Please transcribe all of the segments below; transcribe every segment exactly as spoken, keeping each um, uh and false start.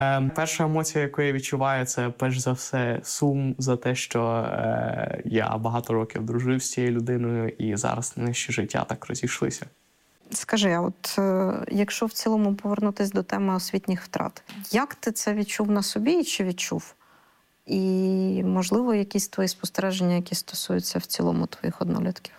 Е, перша емоція, яку я відчуваю, це перш за все сум за те, що е, я багато років дружив з цією людиною і зараз наші життя так розійшлися. Скажи, а от е, якщо в цілому повернутися до теми освітніх втрат, як ти це відчув на собі і чи відчув? І, можливо, якісь твої спостереження, які стосуються в цілому твоїх однолітків?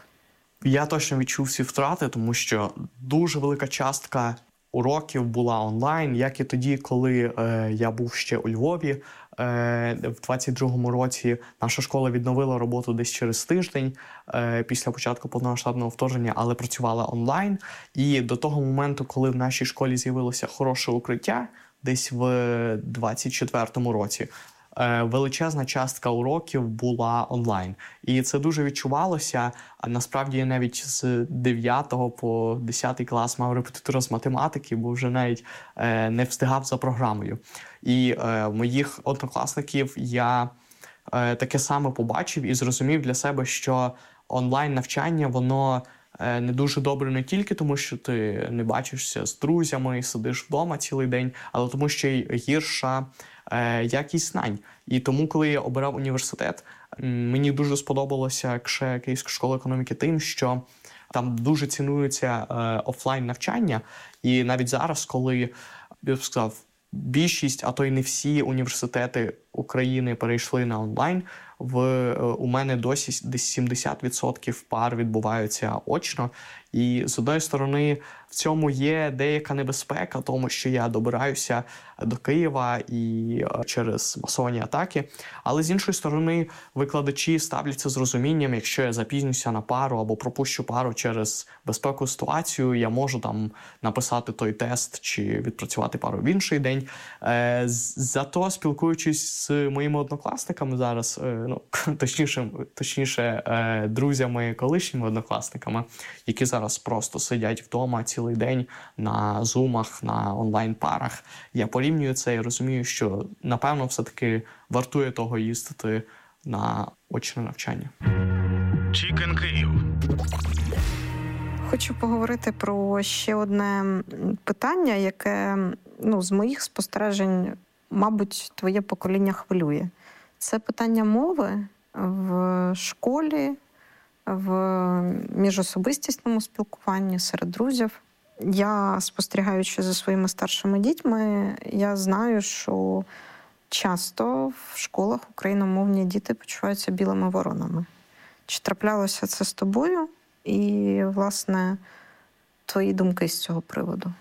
Я точно відчув ці втрати, тому що дуже велика частка уроків була онлайн, як і тоді, коли е, я був ще у Львові. Е, в двадцять другому році наша школа відновила роботу десь через тиждень е, після початку повномасштабного вторгнення, але працювала онлайн. І до того моменту, коли в нашій школі з'явилося хороше укриття, десь в двадцять четвертому році, величезна частка уроків була онлайн. І це дуже відчувалося. А насправді я навіть з дев'ятого по десятий клас мав репетитора з математики, бо вже навіть е, не встигав за програмою. І е, моїх однокласників я е, таке саме побачив і зрозумів для себе, що онлайн-навчання, воно е, не дуже добре не тільки тому, що ти не бачишся з друзями, сидиш вдома цілий день, але тому, що й гірша е, якість знань. І тому, коли я обирав університет, мені дуже сподобалося КШЕ Київська школа економіки тим, що там дуже цінується е, офлайн-навчання. І навіть зараз, коли, я б сказав, більшість, а то й не всі університети України перейшли на онлайн, в, у мене досі десь сімдесят відсотків пар відбуваються очно. І з одної сторони в цьому є деяка небезпека, тому що я добираюся до Києва і через масовані атаки. Але з іншої сторони викладачі ставляться з розумінням, якщо я запізнюся на пару або пропущу пару через безпекову ситуацію, я можу там написати той тест чи відпрацювати пару в інший день. Е, зато спілкуючись з моїми однокласниками зараз, е, ну, точніше, точніше е, друзями, колишніми однокласниками, які зараз просто сидять вдома цілий день на зумах, на онлайн-парах. Я порівнюю це і розумію, що, напевно, все-таки вартує того їздити на очне навчання. Chicken Київ. Хочу поговорити про ще одне питання, яке, ну, з моїх спостережень, мабуть, твоє покоління хвилює. Це питання мови в школі, в міжособистісному спілкуванні, серед друзів. Я, спостерігаючи за своїми старшими дітьми, я знаю, що часто в школах україномовні діти почуваються білими воронами. Чи траплялося це з тобою? І, власне, твої думки з цього приводу?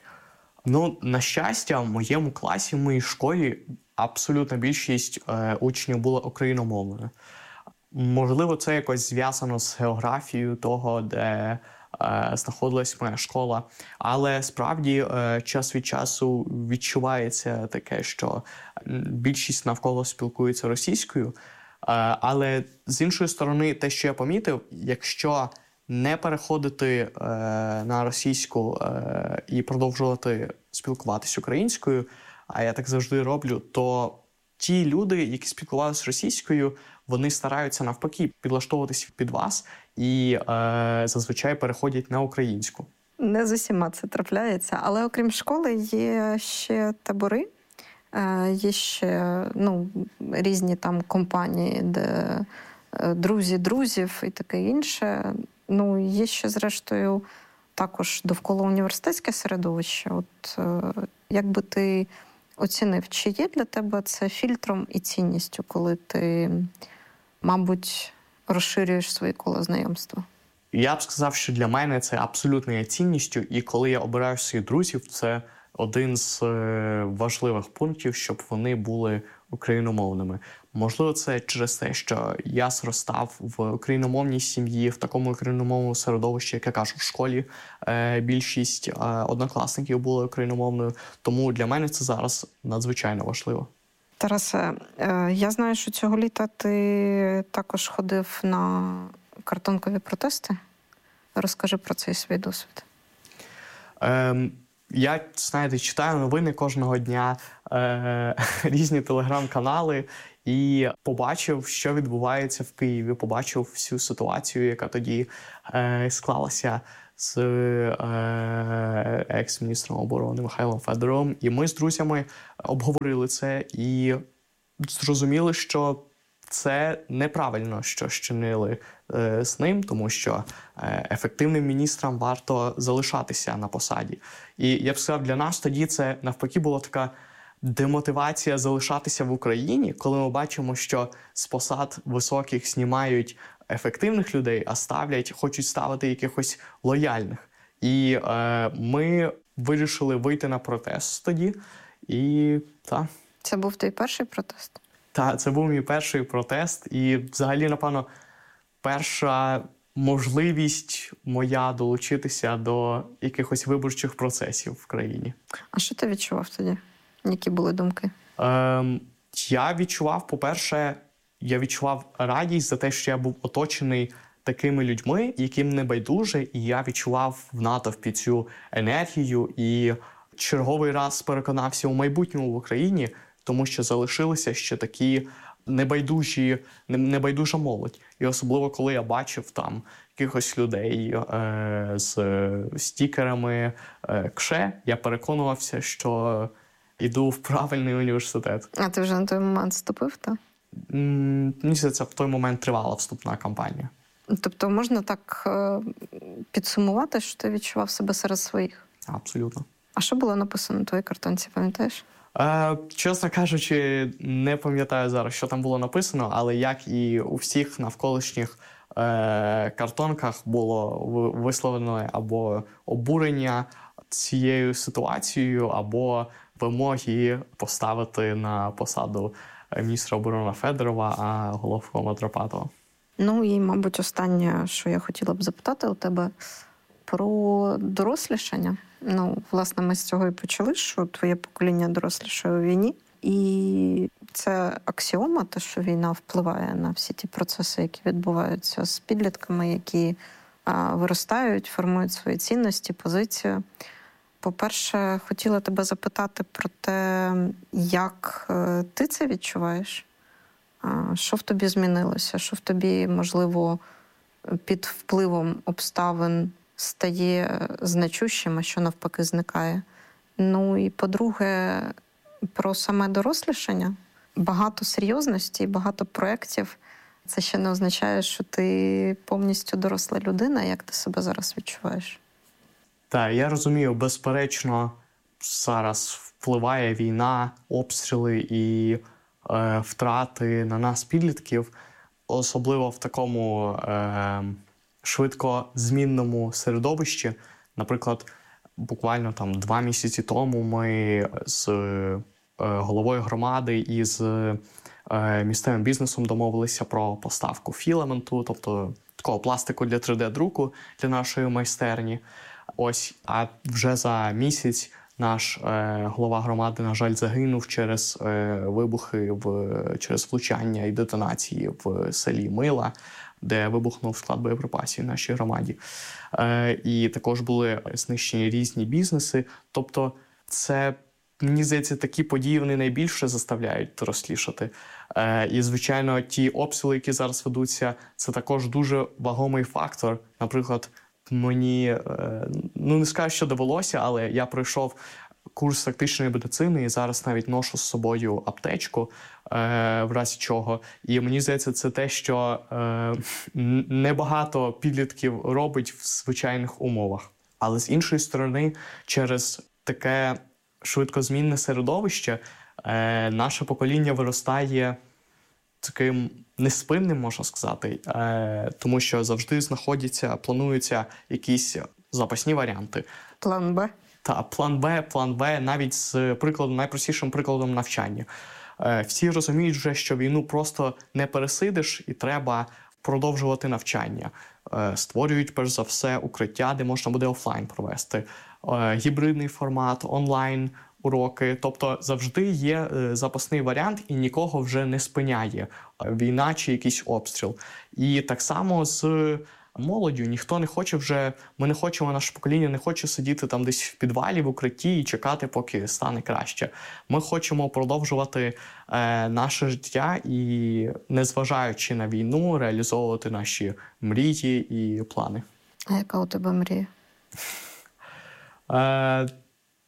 Ну, на щастя, в моєму класі, в моїй школі абсолютна більшість е, учнів була україномовною. Можливо, це якось зв'язано з географією того, де е, знаходилась моя школа. Але справді е, час від часу відчувається таке, що більшість навколо спілкується російською. Е, але з іншої сторони, те, що я помітив, якщо не переходити е, на російську е, і продовжувати спілкуватися українською, а я так завжди роблю, то ті люди, які спілкувалися російською, вони стараються навпаки підлаштовуватися під вас і е, зазвичай переходять на українську. Не з усіма це трапляється, але окрім школи є ще табори, е, є ще, ну, різні там компанії, де е, друзі друзів і таке інше. Ну, є ще, зрештою, також довкола університетське середовище. От е, як би ти оцінив, чи є для тебе це фільтром і цінністю, коли ти, мабуть, розширюєш своє коло знайомства? Я б сказав, що для мене це абсолютно є цінністю, і коли я обираю своїх друзів, це один з е, важливих пунктів, щоб вони були україномовними. Можливо, це через те, що я зростав в україномовній сім'ї, в такому україномовному середовищі, як я кажу, в школі е, більшість е, однокласників були україномовною, тому для мене це зараз надзвичайно важливо. Тарасе, е, я знаю, що цього літа ти також ходив на картонкові протести. Розкажи про цей свій досвід. Ем... Я, знаєте, читаю новини кожного дня, е- різні телеграм-канали і побачив, що відбувається в Києві, побачив всю ситуацію, яка тоді е- склалася з е- екс-міністром оборони Михайлом Федоровим. І ми з друзями обговорили це і зрозуміли, що це неправильно, що щинили е, з ним, тому що е, ефективним міністрам варто залишатися на посаді. І я б сказав, для нас тоді це навпаки була така демотивація залишатися в Україні, коли ми бачимо, що з посад високих знімають ефективних людей, а ставлять, хочуть ставити якихось лояльних. І е, ми вирішили вийти на протест тоді. І так. Це був твій перший протест? Так, це був мій перший протест. І взагалі, напевно, перша можливість моя долучитися до якихось виборчих процесів в країні. А що ти відчував тоді? Які були думки? Ем, я відчував, по-перше, я відчував радість за те, що я був оточений такими людьми, яким не байдуже, і я відчував в натовпі цю енергію і черговий раз переконався у майбутньому в Україні, тому що залишилися ще такі небайдужі, небайдужа молодь. І особливо, коли я бачив там якихось людей е, з стікерами е, КШЕ, я переконувався, що йду в правильний університет. А ти вже на той момент вступив, так? Мені здається, в той момент тривала вступна кампанія. Тобто можна так е, підсумувати, що ти відчував себе серед своїх? Абсолютно. А що було написано на твоїй картонці, пам'ятаєш? Е, чесно кажучи, не пам'ятаю зараз, що там було написано, але як і у всіх навколишніх е, картонках було висловлено або обурення цією ситуацією, або вимоги поставити на посаду міністра оборони Федорова, а Головкома Драпатова. Ну і, мабуть, останнє, що я хотіла б запитати у тебе про дорослішання. Ну, власне, ми з цього і почали, що твоє покоління дорослішає у війні. І це аксіома, те, що війна впливає на всі ті процеси, які відбуваються з підлітками, які а, виростають, формують свої цінності, позицію. По-перше, хотіла тебе запитати про те, як е, ти це відчуваєш? А, що в тобі змінилося? Що в тобі, можливо, під впливом обставин стає значущим, а що навпаки зникає? Ну і, по-друге, про саме дорослішання. Багато серйозності, багато проєктів. Це ще не означає, що ти повністю доросла людина. Як ти себе зараз відчуваєш? Так, я розумію, безперечно, зараз впливає війна, обстріли і е, втрати на нас, підлітків, особливо в такому е, швидко змінному середовищі. Наприклад, буквально там два місяці тому ми з е, головою громади і з е, місцевим бізнесом домовилися про поставку філаменту, тобто такого пластику для три де-друку для нашої майстерні. Ось, а вже за місяць наш е, голова громади, на жаль, загинув через е, вибухи, в, через влучання і детонації в селі Мила, де вибухнув склад боєприпасів в нашій громаді. Е, і також були знищені різні бізнеси. Тобто це, мені здається, такі події вони найбільше заставляють дорослішати. Е, і, звичайно, ті обстріли, які зараз ведуться, це також дуже вагомий фактор. Наприклад, мені, ну не скажу, що довелося, але я пройшов курс тактичної медицини і зараз навіть ношу з собою аптечку, е, в разі чого. І мені здається, це те, що е, небагато підлітків робить в звичайних умовах. Але з іншої сторони, через таке швидкозмінне середовище е, наше покоління виростає таким неспинним, можна сказати, е, тому що завжди знаходяться, плануються якісь запасні варіанти. План Б. Та, план Б, план Б, навіть з прикладом, найпростішим прикладом навчання. Е, всі розуміють вже, що війну просто не пересидиш і треба продовжувати навчання. Е, створюють, перш за все, укриття, де можна буде офлайн провести. Е, гібридний формат, онлайн уроки. Тобто завжди є е, запасний варіант і нікого вже не спиняє війна чи якийсь обстріл. І так само з молоддю. Ніхто не хоче вже, ми не хочемо, наше покоління не хоче сидіти там десь в підвалі, в укритті і чекати, поки стане краще. Ми хочемо продовжувати е, наше життя і, незважаючи на війну, реалізовувати наші мрії і плани. А яка у тебе мрія? Е,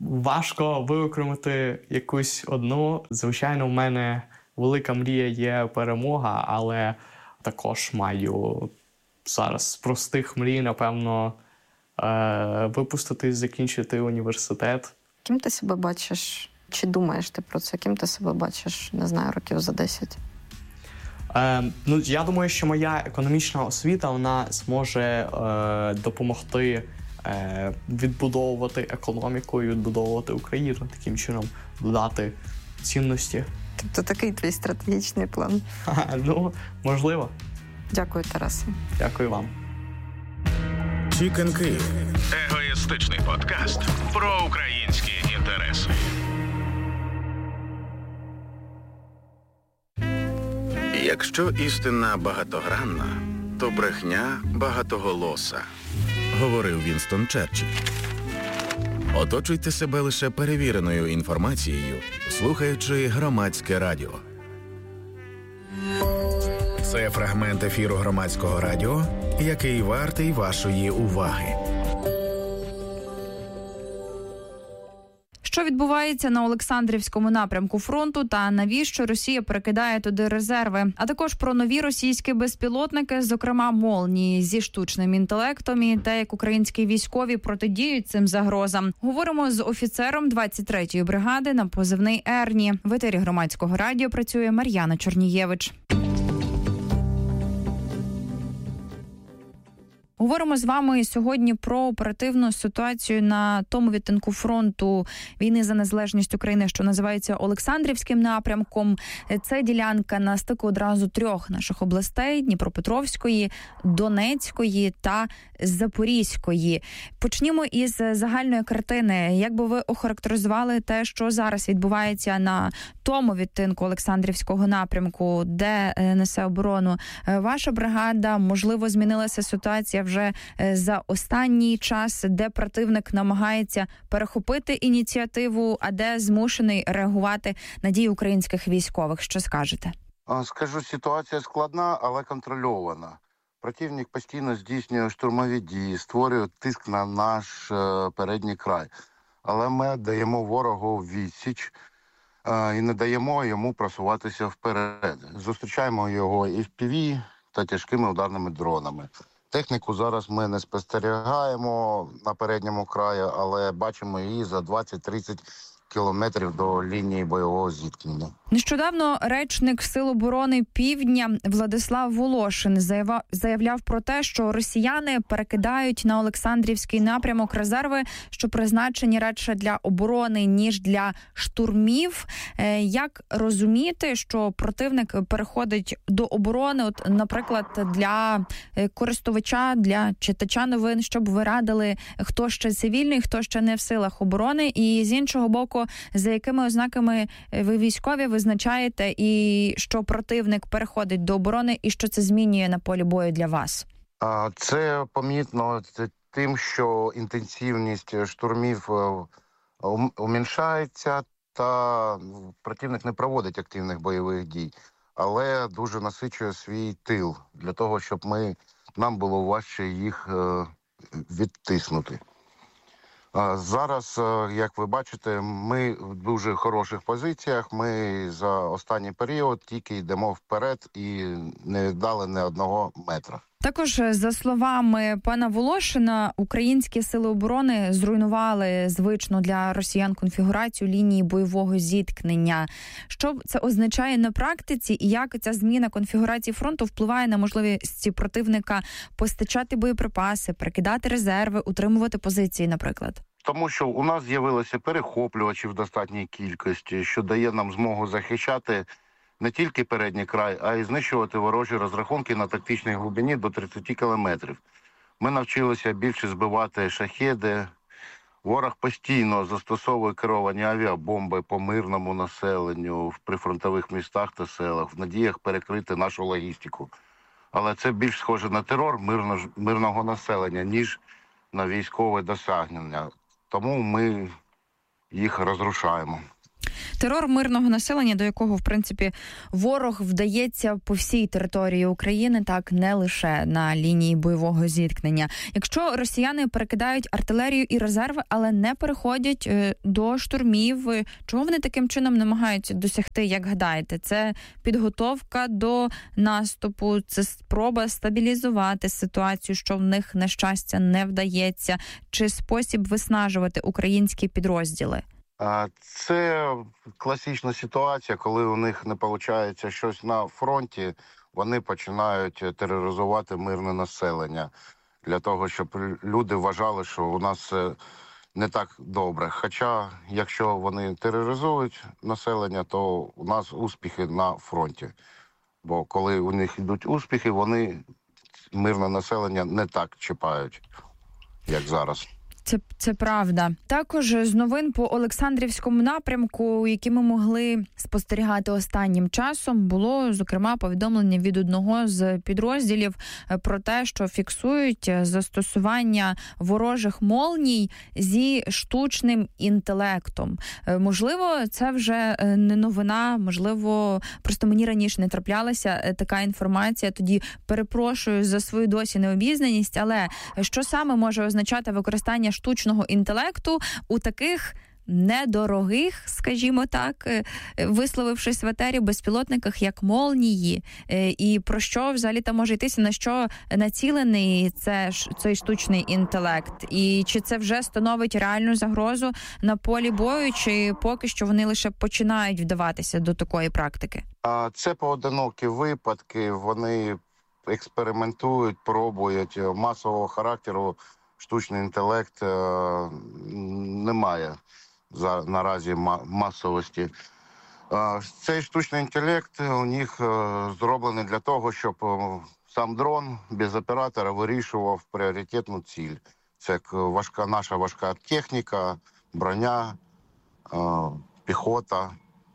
Важко виокремити якусь одну. Звичайно, в мене велика мрія є перемога, але також маю зараз з простих мрій, напевно, випуститись, закінчити університет. Ким ти себе бачиш? Чи думаєш ти про це? Ким ти себе бачиш, не знаю, років за десять? Е, ну, я думаю, що моя економічна освіта, вона зможе е, допомогти е, відбудовувати економіку і відбудовувати Україну, таким чином додати цінності. Тобто такий твій стратегічний план? Ну, можливо. Дякую, Тарасе. Дякую вам. Чікен Київ. Егоїстичний подкаст про українські інтереси. Якщо істина багатогранна, то брехня багатоголоса, говорив Вінстон Черчилль. Оточуйте себе лише перевіреною інформацією, слухаючи Громадське радіо. Це фрагмент ефіру Громадського радіо, який вартий вашої уваги. Що відбувається на Олександрівському напрямку фронту та навіщо Росія перекидає туди резерви? А також про нові російські безпілотники, зокрема «Молнії» зі штучним інтелектом і те, як українські військові протидіють цим загрозам. Говоримо з офіцером двадцять третьої бригади на позивний «Ерні». В етері Громадського радіо працює Мар'яна Чорнієвич. Говоримо з вами сьогодні про оперативну ситуацію на тому відтинку фронту війни за незалежність України, що називається Олександрівським напрямком. Це ділянка на стику одразу трьох наших областей – Дніпропетровської, Донецької та Запорізької. Почнімо із загальної картини. Як би ви охарактеризували те, що зараз відбувається на тому відтинку Олександрівського напрямку, де несе оборону ваша бригада? Можливо, змінилася ситуація вже за останній час, де противник намагається перехопити ініціативу, а де змушений реагувати на дії українських військових. Що скажете? Скажу, ситуація складна, але контрольована. Противник постійно здійснює штурмові дії, створює тиск на наш е, передній край. Але ми даємо ворогу відсіч е, і не даємо йому просуватися вперед. Зустрічаємо його і в пі ві та тяжкими ударними дронами. Техніку зараз ми не спостерігаємо на передньому краї, але бачимо її за двадцять-тридцять кілометрів до лінії бойового зіткнення. Нещодавно речник Сил оборони Півдня Владислав Волошин заявав, заявляв про те, що росіяни перекидають на Олександрівський напрямок резерви, що призначені радше для оборони, ніж для штурмів. Як розуміти, що противник переходить до оборони, от, наприклад, для користувача, для читача новин, щоб ви радили, хто ще цивільний, хто ще не в силах оборони, і з іншого боку, за якими ознаками ви військові визначаєте, і що противник переходить до оборони, і що це змінює на полі бою для вас? Це помітно тим, що інтенсивність штурмів уміншається, та противник не проводить активних бойових дій, але дуже насичує свій тил для того, щоб ми, нам було важче їх відтиснути. Зараз, як ви бачите, ми в дуже хороших позиціях. Ми за останній період тільки йдемо вперед і не дали ні одного метра. Також, за словами пана Волошина, українські сили оборони зруйнували звичну для росіян конфігурацію лінії бойового зіткнення. Що це означає на практиці і як ця зміна конфігурації фронту впливає на можливість противника постачати боєприпаси, перекидати резерви, утримувати позиції, наприклад? Тому що у нас з'явилися перехоплювачі в достатній кількості, що дає нам змогу захищати не тільки передній край, а й знищувати ворожі розрахунки на тактичній глибині до тридцять кілометрів. Ми навчилися більше збивати шахеди. Ворог постійно застосовує керовані авіабомби по мирному населенню в прифронтових містах та селах в надіях перекрити нашу логістику. Але це більш схоже на терор мирно, мирного населення, ніж на військове досягнення. Тому ми їх розрушаємо. Терор мирного населення, до якого, в принципі, ворог вдається по всій території України, так, не лише на лінії бойового зіткнення. Якщо росіяни перекидають артилерію і резерви, але не переходять до штурмів, чого вони таким чином намагаються досягти, як гадаєте? Це підготовка до наступу, це спроба стабілізувати ситуацію, що в них, на щастя, не вдається, чи спосіб виснажувати українські підрозділи? Це класична ситуація, коли у них не виходить щось на фронті, вони починають тероризувати мирне населення для того, щоб люди вважали, що у нас все не так добре. Хоча, якщо вони тероризують населення, то у нас успіхи на фронті. Бо коли у них йдуть успіхи, вони мирне населення не так чіпають, як зараз. Це, це правда. Також з новин по Олександрівському напрямку, які ми могли спостерігати останнім часом, було, зокрема, повідомлення від одного з підрозділів про те, що фіксують застосування ворожих молній зі штучним інтелектом. Можливо, це вже не новина, можливо, просто мені раніше не траплялася така інформація, тоді перепрошую за свою досі необізнаність, але що саме може означати використання штучного інтелекту у таких недорогих, скажімо так, висловившись в етері, безпілотниках, як молнії, і про що взагалі там може йтися, на що націлений це, цей штучний інтелект, і чи це вже становить реальну загрозу на полі бою, чи поки що вони лише починають вдаватися до такої практики? Це поодинокі випадки, вони експериментують, пробують, масового характеру штучний інтелект е, немає за, наразі масовості. Е, цей штучний інтелект у них е, зроблений для того, щоб е, сам дрон без оператора вирішував пріоритетну ціль. Це важка, наша важка техніка, броня, е, піхота.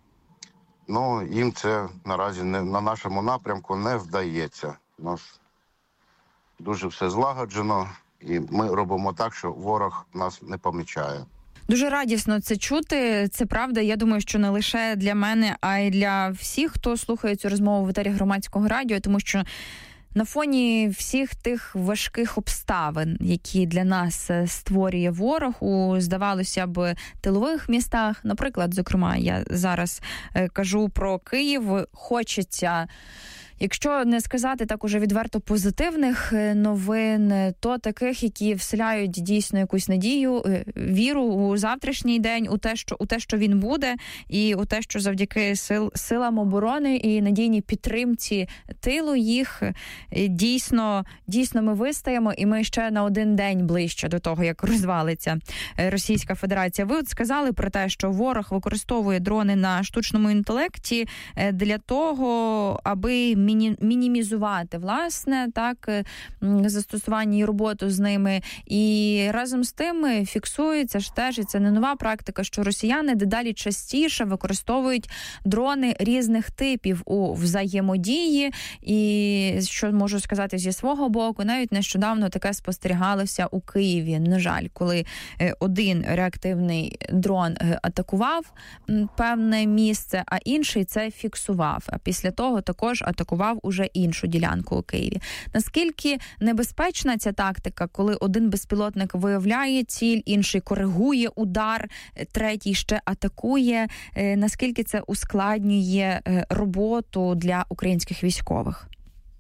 Ну, їм це наразі не, на нашому напрямку не вдається. У нас дуже все злагоджено. І ми робимо так, що ворог нас не помічає. Дуже радісно це чути. Це правда. Я думаю, що не лише для мене, а й для всіх, хто слухає цю розмову в етері Громадського радіо, тому що на фоні всіх тих важких обставин, які для нас створює ворог у, здавалося б, тилових містах, наприклад, зокрема, я зараз кажу про Київ, хочеться, якщо не сказати так уже відверто позитивних новин, то таких, які вселяють дійсно якусь надію, віру у завтрашній день, у те, що у те, що він буде, і у те, що завдяки сил силам оборони і надійній підтримці тилу їх дійсно дійсно ми вистаємо, і ми ще на один день ближче до того, як розвалиться Російська Федерація. Ви от сказали про те, що ворог використовує дрони на штучному інтелекті для того, аби мінімізувати, власне, так, застосування і роботу з ними. І разом з тим фіксується ж теж, і це не нова практика, що росіяни дедалі частіше використовують дрони різних типів у взаємодії. І, що можу сказати зі свого боку, навіть нещодавно таке спостерігалося у Києві, на жаль, коли один реактивний дрон атакував певне місце, а інший це фіксував. А після того також атакував уже іншу ділянку у Києві. Наскільки небезпечна ця тактика, коли один безпілотник виявляє ціль, інший коригує удар, третій ще атакує? Наскільки це ускладнює роботу для українських військових?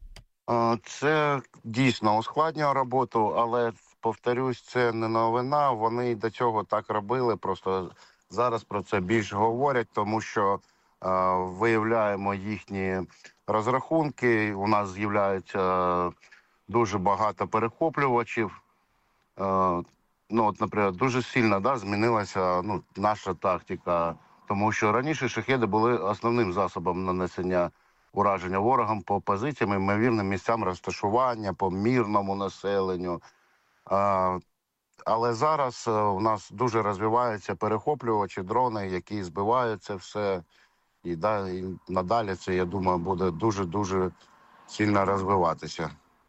Це дійсно ускладнює роботу, але, повторюсь, це не новина. Вони до цього так робили, просто зараз про це більш говорять, тому що е, виявляємо їхні розрахунки, у нас з'являється дуже багато перехоплювачів. Е, ну, от, наприклад, дуже сильно, да, змінилася, ну, наша тактика, тому що раніше шахеди були основним засобом нанесення ураження ворогам по позиціям, ймовірним місцям розташування, по мирному населенню. Е, але зараз е, у нас дуже розвиваються перехоплювачі, дрони, які збивають це все. І, да, і надалі це, я думаю, буде дуже-дуже сильно розвиватися.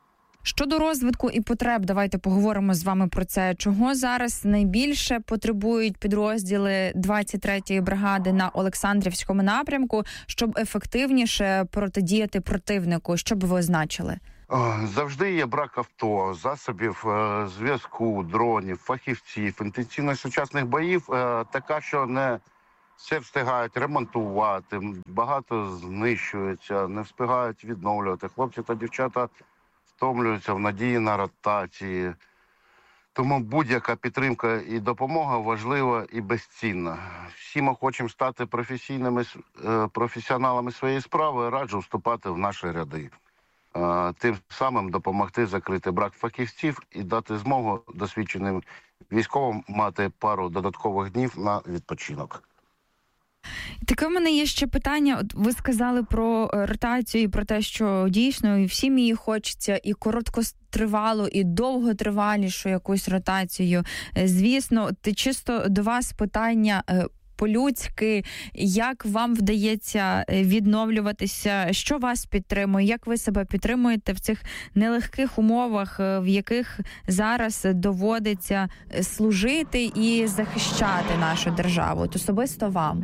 Щодо розвитку і потреб, давайте поговоримо з вами про це. Чого зараз найбільше потребують підрозділи двадцять третьої бригади на Олександрівському напрямку, щоб ефективніше протидіяти противнику? Що б ви означили? Завжди є брак авто, засобів зв'язку, дронів, фахівців. Інтенсивність сучасних боїв така, що не все встигають ремонтувати, багато знищується, не встигають відновлювати. Хлопці та дівчата втомлюються в надії на ротації. Тому будь-яка підтримка і допомога важлива і безцінна. Всі ми хочемо стати професійними професіоналами своєї справи, раджу вступати в наші ряди. Тим самим допомогти закрити брак фахівців і дати змогу досвідченим військовим мати пару додаткових днів на відпочинок. Таке в мене є ще питання. От ви сказали про ротацію і про те, що дійсно і всім її хочеться, і короткотривалу, і довготривалішу якусь ротацію. Звісно, ти чисто до вас питання по-людськи, як вам вдається відновлюватися, що вас підтримує, як ви себе підтримуєте в цих нелегких умовах, в яких зараз доводиться служити і захищати нашу державу, от особисто вам?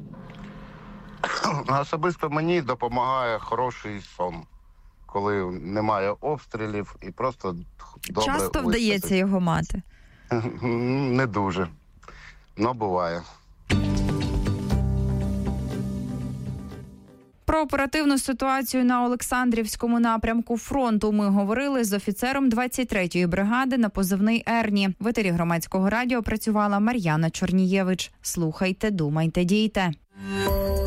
Особисто мені допомагає хороший сон, коли немає обстрілів і просто добре Часто виспатись. вдається його мати? Не дуже, але буває. Про оперативну ситуацію на Олександрівському напрямку фронту ми говорили з офіцером двадцять третьої бригади на позивний Ерні. В етері Громадського радіо працювала Мар'яна Чорнієвич. Слухайте, думайте, дійте.